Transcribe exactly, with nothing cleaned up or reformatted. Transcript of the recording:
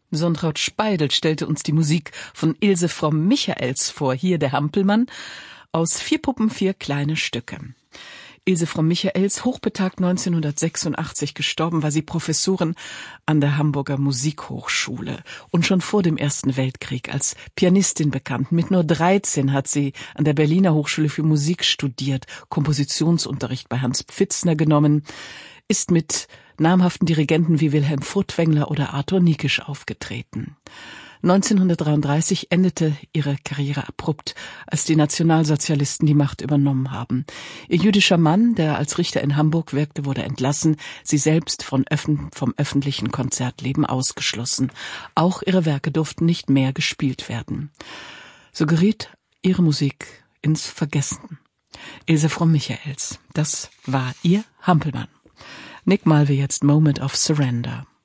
Sontraud Speidel stellte uns die Musik von Ilse Fromm-Michaels vor, hier der Hampelmann, aus Vier Puppen, vier kleine Stücke. Ilse Fromm-Michaels, hochbetagt neunzehnhundertsechsundachtzig gestorben, war sie Professorin an der Hamburger Musikhochschule und schon vor dem Ersten Weltkrieg als Pianistin bekannt. Mit nur dreizehn hat sie an der Berliner Hochschule für Musik studiert, Kompositionsunterricht bei Hans Pfitzner genommen, ist mit namhaften Dirigenten wie Wilhelm Furtwängler oder Arthur Nikisch aufgetreten. neunzehnhundertdreiunddreißig endete ihre Karriere abrupt, als die Nationalsozialisten die Macht übernommen haben. Ihr jüdischer Mann, der als Richter in Hamburg wirkte, wurde entlassen, sie selbst von öffn- vom öffentlichen Konzertleben ausgeschlossen. Auch ihre Werke durften nicht mehr gespielt werden. So geriet ihre Musik ins Vergessen. Ilse Fromm-Michaels, das war ihr Hampelmann. Nick Mulvey jetzt Moment of Surrender.